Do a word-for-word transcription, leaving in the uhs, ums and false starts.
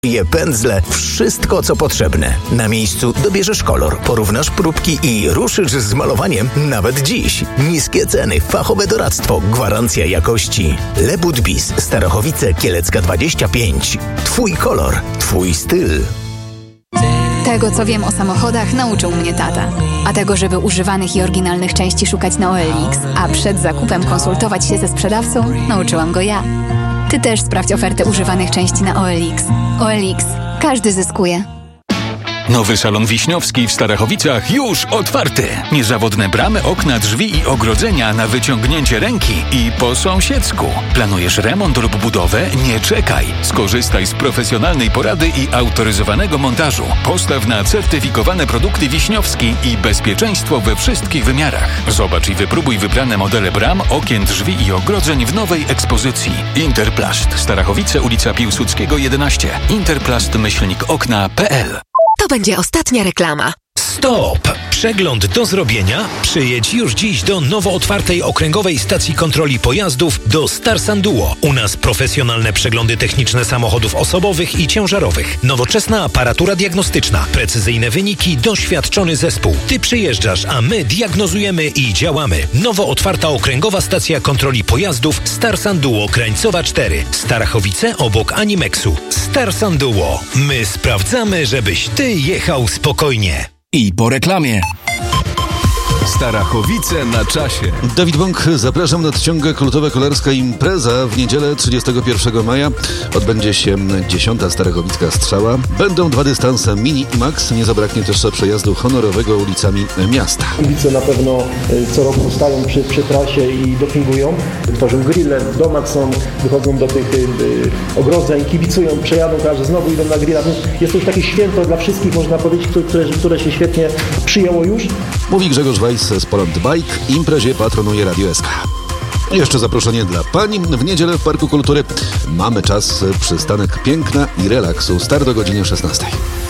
Je pędzle, wszystko co potrzebne. Na miejscu dobierzesz kolor, porównasz próbki i ruszysz z malowaniem nawet dziś. Niskie ceny, fachowe doradztwo, gwarancja jakości. Lebudbis, Starachowice, Kielecka dwadzieścia pięć. Twój kolor, twój styl. Tego, co wiem o samochodach, nauczył mnie tata. A tego, żeby używanych i oryginalnych części szukać na O L X, a przed zakupem konsultować się ze sprzedawcą, nauczyłam go ja. Ty też sprawdź ofertę używanych części na O L X. O L X. Każdy zyskuje. Nowy salon Wiśniowski w Starachowicach już otwarty. Niezawodne bramy, okna, drzwi i ogrodzenia na wyciągnięcie ręki i po sąsiedzku. Planujesz remont lub budowę? Nie czekaj. Skorzystaj z profesjonalnej porady i autoryzowanego montażu. Postaw na certyfikowane produkty Wiśniowski i bezpieczeństwo we wszystkich wymiarach. Zobacz i wypróbuj wybrane modele bram, okien, drzwi i ogrodzeń w nowej ekspozycji. Interplast. Starachowice, ulica Piłsudskiego jedenaście. interplast myślnik okna kropka p l. To będzie ostatnia reklama. Stop! Przegląd do zrobienia? Przyjedź już dziś do nowo otwartej okręgowej stacji kontroli pojazdów do Starsan Duo. U nas profesjonalne przeglądy techniczne samochodów osobowych i ciężarowych. Nowoczesna aparatura diagnostyczna. Precyzyjne wyniki, doświadczony zespół. Ty przyjeżdżasz, a my diagnozujemy i działamy. Nowo otwarta okręgowa stacja kontroli pojazdów Starsan Duo Krańcowa cztery. Starachowice obok Animexu. Starsan Duo. My sprawdzamy, żebyś ty jechał spokojnie. I po reklamie. Starachowice na czasie. Dawid Bąk, zapraszam. Nadciąga kultowa kolarska impreza. W niedzielę trzydziestego pierwszego maja odbędzie się dziesiąta Starachowicka Strzała. Będą dwa dystanse mini i max. Nie zabraknie też przejazdu honorowego ulicami miasta. Kibice na pewno co roku stają przy, przy trasie i dopingują. Tworzą grille, w domach są, wychodzą do tych y, ogrodzeń, kibicują, przejadą, każdy znowu idą na grilla. Jest to już takie święto dla wszystkich, można powiedzieć, które, które się świetnie przyjęło już. Mówi Grzegorz Weiss z Poland Bike. Imprezie patronuje Radio S K. Jeszcze zaproszenie dla pań. W niedzielę w Parku Kultury mamy czas, przystanek piękna i relaksu. Start do godziny szesnastej.